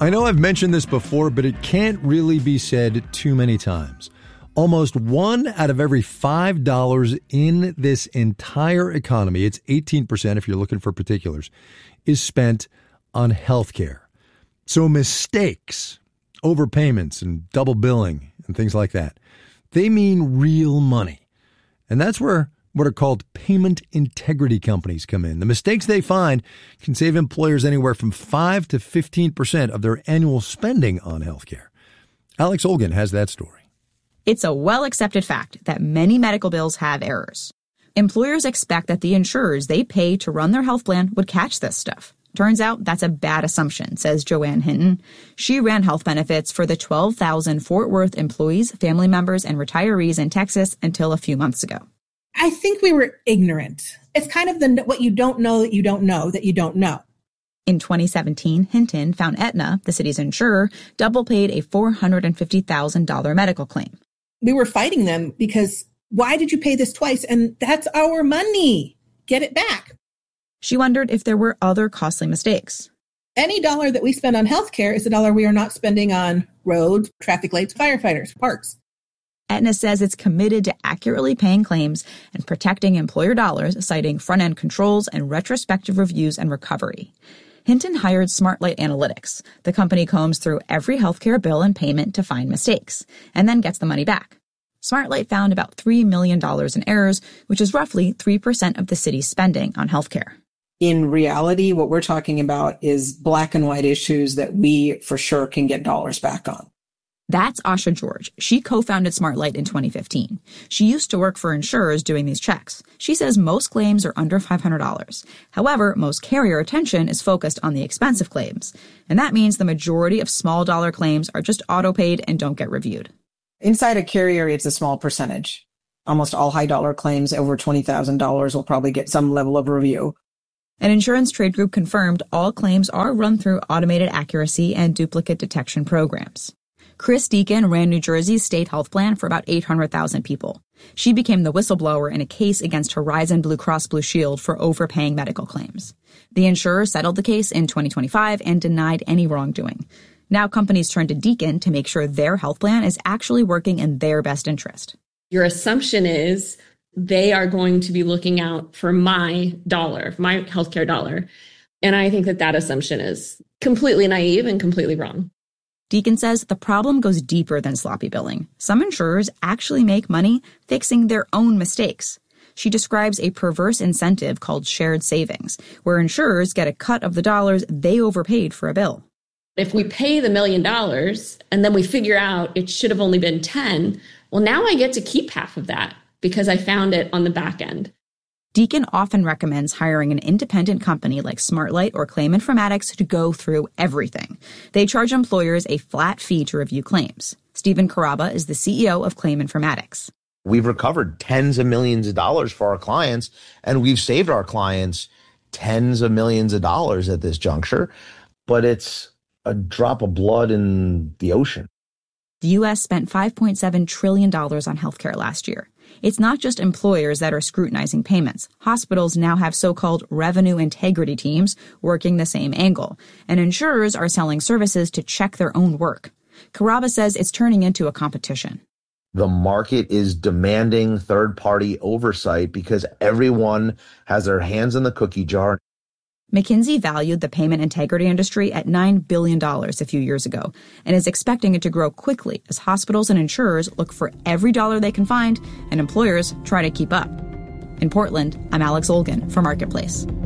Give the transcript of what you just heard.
I know I've mentioned this before, but it can't really be said too many times. Almost $1 out of every $5 in this entire economy, it's 18% if you're looking for particulars, is spent on healthcare. So mistakes, overpayments, and double billing, and things like that, they mean real money. And that's where what are called payment integrity companies come in. The mistakes they find can save employers anywhere from 5 to 15% of their annual spending on healthcare. Alex Olgin has that story. It's a well-accepted fact that many medical bills have errors. Employers expect that the insurers they pay to run their health plan would catch this stuff. Turns out that's a bad assumption, says Joanne Hinton. She ran health benefits for the 12,000 Fort Worth employees, family members, and retirees in Texas until a few months ago. I think we were ignorant. It's kind of what you don't know that you don't know that you don't know. In 2017, Hinton found Aetna, the city's insurer, double paid a $450,000 medical claim. We were fighting them because why did you pay this twice? And that's our money. Get it back. She wondered if there were other costly mistakes. Any dollar that we spend on healthcare is a dollar we are not spending on roads, traffic lights, firefighters, parks. Aetna says it's committed to accurately paying claims and protecting employer dollars, citing front-end controls and retrospective reviews and recovery. Hinton hired SmartLight Analytics. The company combs through every healthcare bill and payment to find mistakes, and then gets the money back. SmartLight found about $3 million in errors, which is roughly 3% of the city's spending on healthcare. In reality, what we're talking about is black and white issues that we for sure can get dollars back on. That's Asha George. She co-founded SmartLight in 2015. She used to work for insurers doing these checks. She says most claims are under $500. However, most carrier attention is focused on the expensive claims. And that means the majority of small dollar claims are just auto-paid and don't get reviewed. Inside a carrier, it's a small percentage. Almost all high dollar claims over $20,000 will probably get some level of review. An insurance trade group confirmed all claims are run through automated accuracy and duplicate detection programs. Chris Deacon ran New Jersey's state health plan for about 800,000 people. She became the whistleblower in a case against Horizon Blue Cross Blue Shield for overpaying medical claims. The insurer settled the case in 2025 and denied any wrongdoing. Now companies turn to Deacon to make sure their health plan is actually working in their best interest. Your assumption is they are going to be looking out for my dollar, my healthcare dollar. And I think that assumption is completely naive and completely wrong. Deacon says the problem goes deeper than sloppy billing. Some insurers actually make money fixing their own mistakes. She describes a perverse incentive called shared savings, where insurers get a cut of the dollars they overpaid for a bill. If we pay the $1 million and then we figure out it should have only been 10, well, now I get to keep half of that because I found it on the back end. Deacon often recommends hiring an independent company like SmartLight or Claim Informatics to go through everything. They charge employers a flat fee to review claims. Stephen Caraba is the CEO of Claim Informatics. We've recovered tens of millions of dollars for our clients, and we've saved our clients tens of millions of dollars at this juncture, but it's a drop of blood in the ocean. The U.S. spent $5.7 trillion on healthcare last year. It's not just employers that are scrutinizing payments. Hospitals now have so-called revenue integrity teams working the same angle, and insurers are selling services to check their own work. Caraba says it's turning into a competition. The market is demanding third-party oversight because everyone has their hands in the cookie jar. McKinsey valued the payment integrity industry at $9 billion a few years ago and is expecting it to grow quickly as hospitals and insurers look for every dollar they can find and employers try to keep up. In Portland, I'm Alex Olgin for Marketplace.